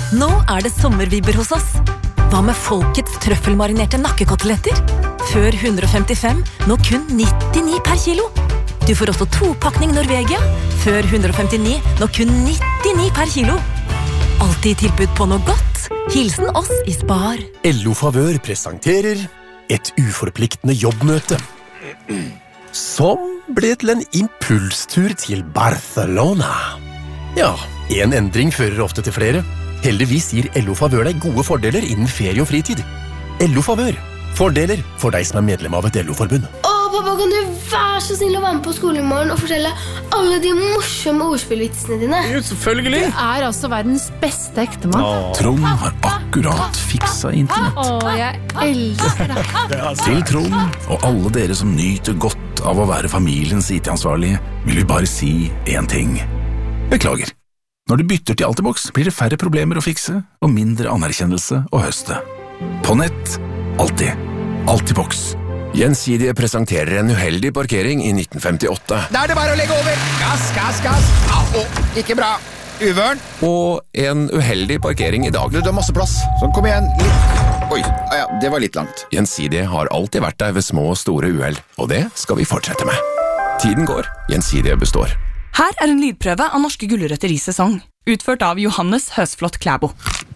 Nå det sommervibber hos oss. Hva med folkets trøffelmarinerte nakkekoteletter? Før 155, nå kun 99 per kilo. Du får også 2-pakning Norvegia. Før 159, nå kun 99 per kilo. Alltid tilbud på noe godt. Hilsen oss i Spar. LO Favør presenterer et uforpliktende jobbmøte. Som ble til en impulstur til Barcelona. Ja, en endring fører ofte til flere. Heldigvis gir LO Favør deg gode fordeler innen ferie og fritid. LO Favør. Fordeler for deg som medlem av et LO-forbund. Pappa, kan du være så snill å være med på skolen i morgen og fortelle alle de morsomme ordspillvitsene dine? Jo, selvfølgelig. Du altså verdens beste ektemann. Trond har akkurat fiksa internett. Jeg elsker deg. Til Trond og alle dere som nyter godt av å være familiens IT-ansvarlige, vil vi bare si en ting. Beklager. Når du bytter til Altibox, blir det færre problemer å fikse og mindre anerkjennelse å høste. På nett, alltid. Altibox. Gjensidige presenterer en uheldig parkering i 1958. Da det bare å legge over. Gass. Au, ikke bra. Uvørn. Og en uheldig parkering i dag. Du har masse plass. Så kom igjen. Oi, ja, det var litt langt. Gjensidige har alltid vært der ved små og store uheld, og det skal vi fortsette med. Tiden går, Gjensidige består. Her en lydprøve av norske gulrøtter i sesong, utført av Johannes Høsflot Klæbo.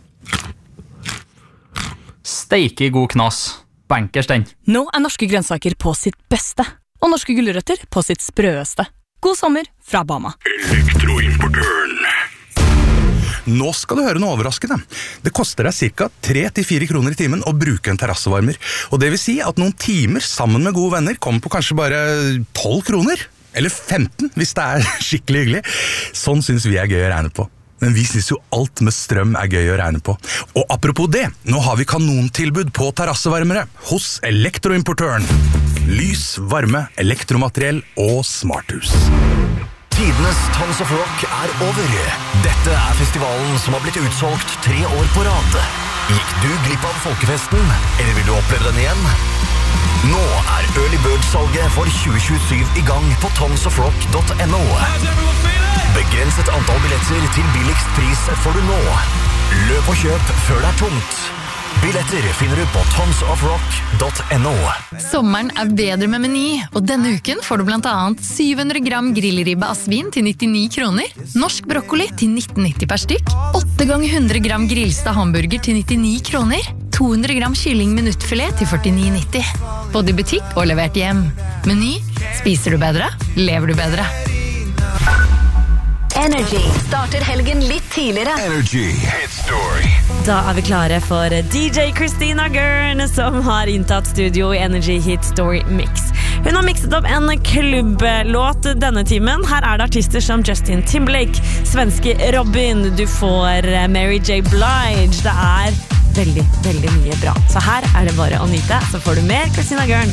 Steike god knas. Bankers den. Nå norske grønnsaker på sitt beste, og norske gulrøtter på sitt sprøeste. God sommer fra Bama. Elektroimportøren. Nå skal du høre noe overraskende. Det koster deg ca. 3-4 kroner i timen å bruke en terrassevarmer. Og det vil si at noen timer sammen med gode venner kommer på kanskje bare 12 kroner. Eller 15, hvis det skikkelig hyggelig. Sånn synes vi gøy å regne på. Men vi synes jo alt med strøm gøy å regne på. Og apropos det, nå har vi kanontilbud på terrassevarmere hos Elektroimportøren. Lys, varme, elektromateriell og smarthus. Tidenes Tons of Rock over. Dette festivalen som har blitt utsolgt 3 år på rad. Gikk du glipp av folkefesten, eller vil du oppleve den igjen? Nå Early Bird-salget for 2027 i gang på tonsofrock.no. Begrenset antall billetter til billigst pris får du nå. Løp og kjøp før det tomt. Billetter finner du på tonsofrock.no. Sommeren bedre med Meny, og denne uken får du blant annet 700 gram grillribbe av svin til 99 kroner, norsk brokkoli til 19,90 per stykk, 8 ganger 100 gram grillsta hamburger til 99 kroner, 200 gram kylling minuttfilet til 49,90. Både i butikk og levert hjem. Meny. Spiser du bedre? Lever du bedre? Energy starter helgen litt tidligere. Energy Hit Story. Da vi klare for DJ Christina Aguirre, som har inntatt studio i Energy Hit Story Mix. Hun har mixet opp en klubblåt denne timen. Her det artister som Justin Timberlake, svenske Robin, du får Mary J. Blige. Det veldig, veldig mye bra. Så her det bare å nyte, så får du mer Christina Aguirre.